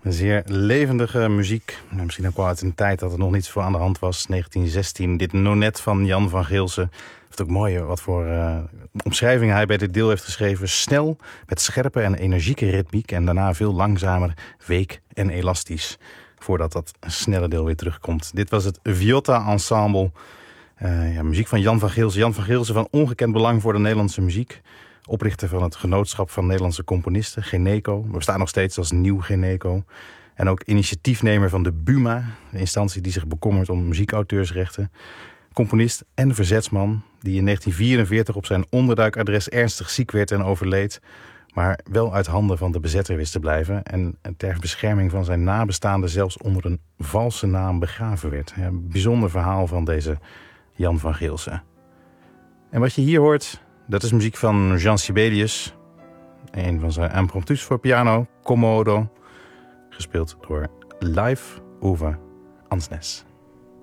Een zeer levendige muziek. Misschien ook wel uit een tijd dat er nog niet zoveel aan de hand was. 1916, dit Nonet van Jan van Geelsen. Het is ook mooi wat voor omschrijvingen hij bij dit deel heeft geschreven. Snel, met scherpe en energieke ritmiek. En daarna veel langzamer, week en elastisch. Voordat dat snelle deel weer terugkomt. Dit was het Viotta Ensemble. Muziek van Jan van Geelsen. Jan van Geelsen van ongekend belang voor de Nederlandse muziek. Oprichter van het Genootschap van Nederlandse Componisten, Geneco. We bestaan nog steeds als Nieuw Geneco. En ook initiatiefnemer van de BUMA, de instantie die zich bekommert om muziekauteursrechten. Componist en verzetsman die in 1944 op zijn onderduikadres ernstig ziek werd en overleed. Maar wel uit handen van de bezetter wist te blijven. En ter bescherming van zijn nabestaanden zelfs onder een valse naam begraven werd. Een bijzonder verhaal van deze Jan van Geelsen. En wat je hier hoort, dat is muziek van Jean Sibelius. Een van zijn impromptus voor piano, Commodo. Gespeeld door Live Uwe Ansnes.